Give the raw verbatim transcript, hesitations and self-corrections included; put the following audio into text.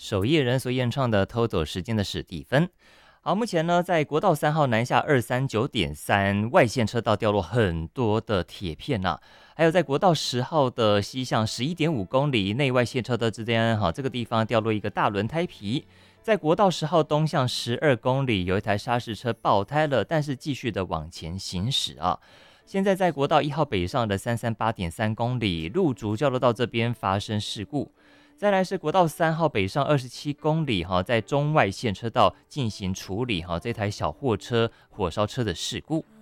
守夜人所演唱的《偷走时间的史蒂芬》。好，目前呢，在国道三号南下二三九点三外线车道掉落很多的铁片呐、啊，还有在国道十号的西向十一点五公里内外线车道之间，哈，这个地方掉落一个大轮胎皮。在国道十号东向十二公里，有一台砂石车爆胎了，但是继续的往前行驶啊。现在在国道一号北上的三三八点三公里，路竹交流道这边发生事故。再来是国道三号北上二十七公里，在中外线车道进行处理这台小货车火烧车的事故。